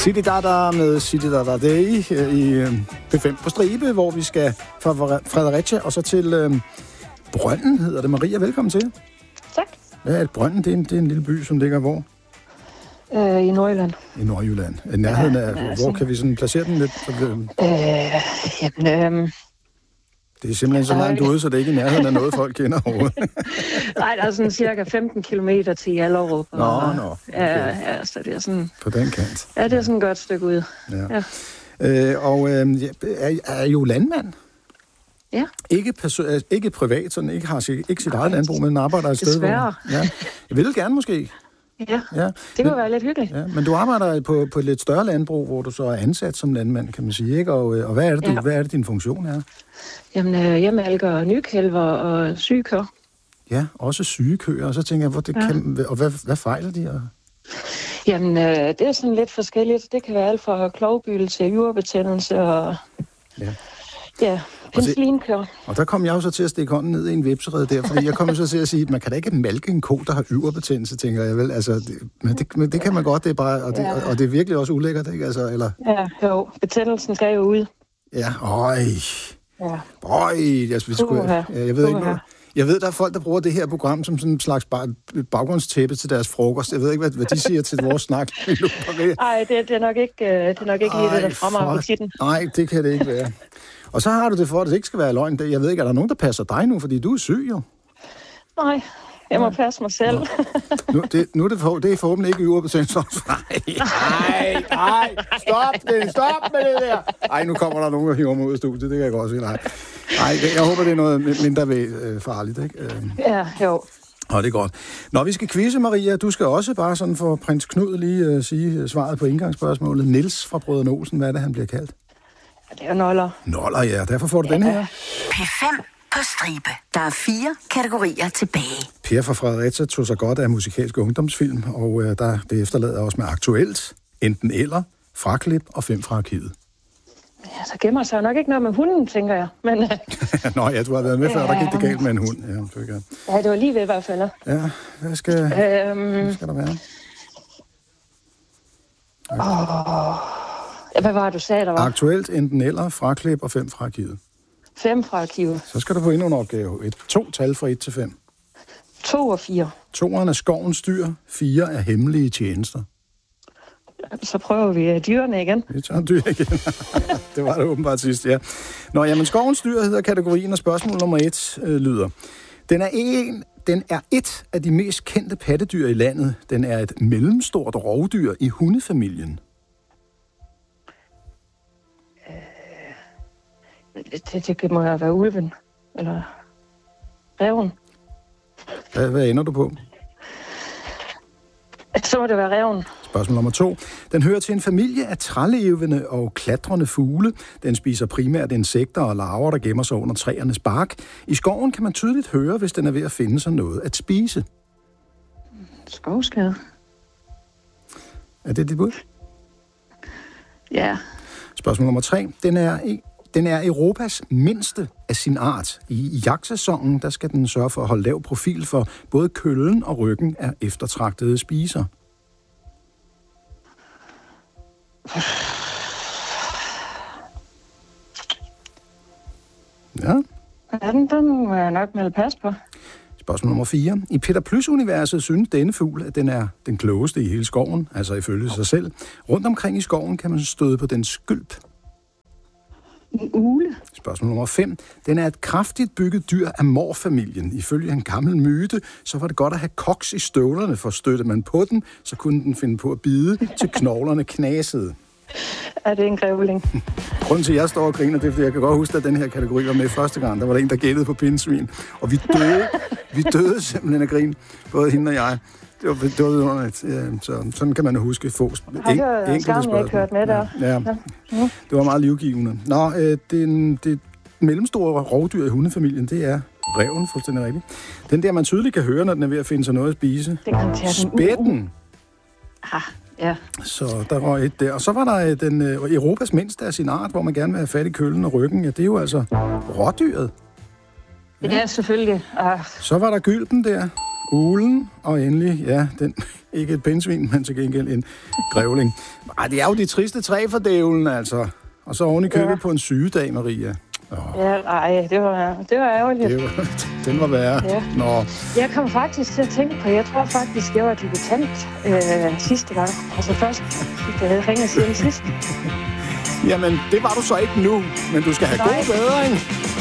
City Dada med City Dada Day i P5 på stribe, hvor vi skal fra Fredericia og så til Brønden, hedder det. Maria, velkommen til. Tak. Hvad er Brønden? Det er en lille by, som ligger hvor? I Nordjylland. I Nordjylland. I nærheden af, hvor kan vi sådan placere den lidt? Det er simpelthen så langt ude, så det er ikke i nærheden af noget, folk kender overhovedet. Nej, der er sådan cirka 15 kilometer til Hjallerup. Nå. Okay. Ja, så det er sådan... På den kant. Ja, det er sådan et godt stykke ud. Ja. Er jo landmand? Ja. Ikke privat, sådan ikke har ikke sit eget landbrug, men arbejder et sted, hvor... Ja. Jeg vil gerne måske. Ja, det kunne være lidt hyggeligt. Ja, men du arbejder på et lidt større landbrug, hvor du så er ansat som landmand, kan man sige, ikke? Og hvad er det din funktion er? Jamen, jeg malker nykælver og syge køer. Ja, også syge køer, og så tænker jeg, hvad fejler de? Jamen, det er sådan lidt forskelligt. Det kan være alt fra klovbyld til jurebetændelse og... Ja, penicillinkøer. Og der kom jeg jo så til at stikke hånden ned i en vipserede der, fordi jeg kom jo så til at sige, at man kan da ikke malke en ko, der har yverbetændelse, tænker jeg vel. Altså, men det kan man godt, det er bare, og det er virkelig også ulækkert, ikke? Altså, eller... Ja, jo, betændelsen skal jo ud. Ja, jeg ved ikke, jeg ved, der er folk, der bruger det her program som sådan en slags baggrundstæppe til deres frokost. Jeg ved ikke, hvad de siger til vores snak. Nej, det er nok ikke lige det, der fremmer appetitten. Nej, det kan det ikke være. Og så har du det for, at det ikke skal være løgn. Jeg ved ikke, er der nogen, der passer dig nu, fordi du er syg jo? Nej, jeg må passe mig selv. Nu er det forhåbentlig ikke yverbetændelse. Nej, stop med det der. Ej, nu kommer der nogen, der hiver mig ud af studiet, det kan jeg godt sige. Nej, jeg håber, det er noget mindre farligt, ikke? Ja, jo. Det er godt. Når vi skal quizze, Maria, du skal også bare sådan for prins Knud lige sige svaret på indgangsspørgsmålet. Niels fra Brødrene Olsen, hvad er det, han bliver kaldt? Det er Noller. Noller, ja. Derfor får du den her. P5 på stribe. Der er 4 kategorier tilbage. Per fra Fredericia tog sig godt af musikalske ungdomsfilm, og det efterlader også med aktuelt, enten eller, fraklip og 5 fra arkivet. Ja, så gemmer sig nok ikke noget med hunden, tænker jeg. Men... Nå ja, du har været med før, der gik det galt med en hund. Ja, det var lige ved i hvert fald. Ja, hvad skal der være? Hvad var det, du sagde, der var? Aktuelt, enten eller, fraklip og 5 fra arkivet. 5 fra arkivet. Så skal du få endnu en opgave. 2 tal fra 1 til 5. 2 og 4. 2'eren er skovens dyr, 4 er hemmelige tjenester. Så prøver vi dyrene igen. Vi tager dyr igen. Det var det åbenbart sidst, ja. Nå, jamen, skovens dyr hedder kategorien, og spørgsmål nummer 1 lyder. Den er et af de mest kendte pattedyr i landet. Den er et mellemstort rovdyr i hundefamilien. Det må jo være ulven. Eller ræven. Hvad ender du på? Så må det være ræven. Spørgsmål nummer 2. Den hører til en familie af trælevende og klatrende fugle. Den spiser primært insekter og larver, der gemmer sig under træernes bark. I skoven kan man tydeligt høre, hvis den er ved at finde sig noget at spise. Skovskade. Er det dit bud? Ja. Spørgsmål nummer 3. Den er Europas mindste af sin art. I jagtsæsonen, der skal den sørge for at holde lav profil, for både køllen og ryggen er eftertragtede spiser. Ja. Den må jeg nok melde pas på. Spørgsmål nummer 4. I Peter Plys-universet synes denne fugl, at den er den klogeste i hele skoven, altså ifølge sig selv. Rundt omkring i skoven kan man støde på dens skylp. En ugle. Spørgsmål nummer 5. Den er et kraftigt bygget dyr af morfamilien. Ifølge en gammel myte, så var det godt at have koks i støvlerne, for støtte man på den, så kunne den finde på at bide, til knoglerne knasede. Er det en grævling? Grunden til, at jeg står og griner, det er, fordi jeg kan godt huske, at den her kategori var med første gang. Der var der en, der gættede på pindsvin. Og vi døde simpelthen af grin, både hende og jeg. Det var underligt. Så sådan kan man huske få enkelte spørgsmål. Jeg kørt med der. Ja. Det var meget livgivende. Nå, det mellemstore rovdyr i hundefamilien, det er ræven, fuldstændig rigtigt. Den der, man tydeligt kan høre, når den er ved at finde sig noget at spise. Spætten. Ja. Så der var et der. Og så var der den Europas mindste af sin art, hvor man gerne vil have fat i køllen og ryggen. Ja, det er jo altså rådyret. Ja, selvfølgelig. Så var der gylpen der. Uglen, og endelig, ja, den ikke et pindsvin, men til gengæld en grævling. Ej, det er jo de triste træ for dævlen, altså. Og så oven i købet på en sygedag, Maria. Ja, ej, det var ærgerligt. Den var værre. Ja. Nå. Jeg kom faktisk til at tænke på, jeg tror faktisk, jeg var debutant sidste gang. Altså først, jeg havde ringet siden sidst. Jamen, det var du så ikke nu, men du skal have god bedring.